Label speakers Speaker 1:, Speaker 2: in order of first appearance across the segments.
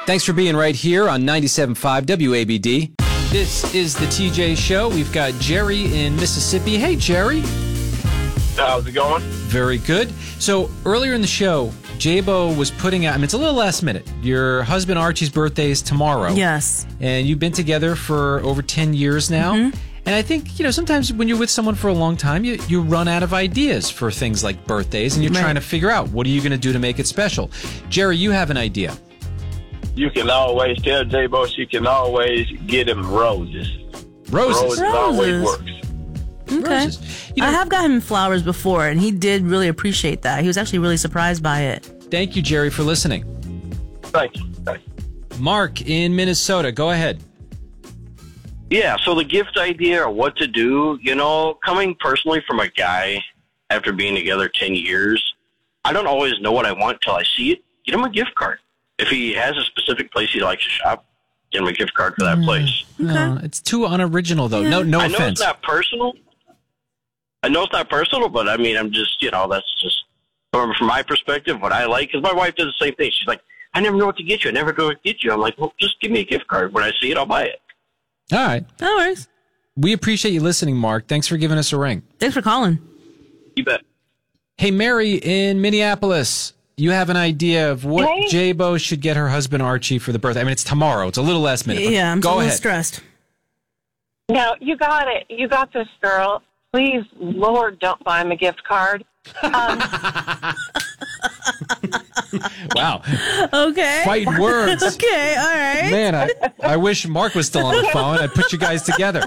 Speaker 1: Thanks for being right here on 97.5 WABD. This is the TJ Show. We've got Jerry in Mississippi. Hey, Jerry.
Speaker 2: How's it going?
Speaker 1: Very good. So earlier in the show, Jabo was putting out, it's a little last minute. Your husband Archie's birthday is tomorrow.
Speaker 3: Yes.
Speaker 1: And you've been together for over 10 years now. Mm-hmm. And I think, sometimes when you're with someone for a long time, you run out of ideas for things like birthdays, and you're trying to figure out, what are you going to do to make it special? Jerry, you have an idea.
Speaker 2: You can always tell J-Bo she can always get him roses.
Speaker 1: Roses
Speaker 2: always works.
Speaker 3: Okay.
Speaker 1: Roses.
Speaker 3: I have got him flowers before, and he did really appreciate that. He was actually really surprised by it.
Speaker 1: Thank you, Jerry, for listening.
Speaker 2: Thank you.
Speaker 1: Mark in Minnesota, go ahead.
Speaker 4: Yeah, so the gift idea or what to do, coming personally from a guy after being together 10 years, I don't always know what I want till I see it. Get him a gift card. If he has a specific place he likes to shop, get him a gift card for that place.
Speaker 1: No, it's too unoriginal, though.
Speaker 3: Yeah.
Speaker 1: No
Speaker 4: I know
Speaker 1: offense.
Speaker 4: it's not personal. But I'm just, that's just from my perspective, what I like. Because my wife does the same thing. She's like, I never know what to get you. I never know what to get you. I'm like, well, just give me a gift card. When I see it, I'll buy it.
Speaker 1: All right.
Speaker 3: No worries.
Speaker 1: We appreciate you listening, Mark. Thanks for giving us a ring.
Speaker 3: Thanks for calling.
Speaker 4: You bet.
Speaker 1: Hey, Mary in Minneapolis, you have an idea of what Jabo should get her husband Archie for the birthday. It's tomorrow. It's a little last minute.
Speaker 3: Yeah, I'm
Speaker 1: go
Speaker 3: a little
Speaker 1: ahead.
Speaker 3: stressed.
Speaker 5: No, you got it. You got this, girl. Please, Lord, don't buy him a gift card.
Speaker 1: Wow.
Speaker 3: Okay.
Speaker 1: Fighting words.
Speaker 3: Okay, all right.
Speaker 1: Man, I wish Mark was still on the phone. I'd put you guys together.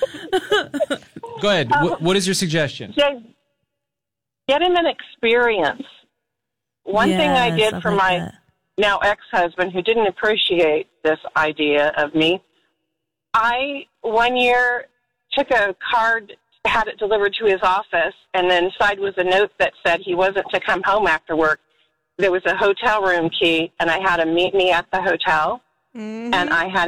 Speaker 1: Go ahead. What is your suggestion?
Speaker 5: Just get him an experience. One thing I did for my now ex-husband who didn't appreciate this idea of me, I, one year, took a card, had it delivered to his office, and then inside was a note that said he wasn't to come home after work. There was a hotel room key, and I had him meet me at the hotel, and I had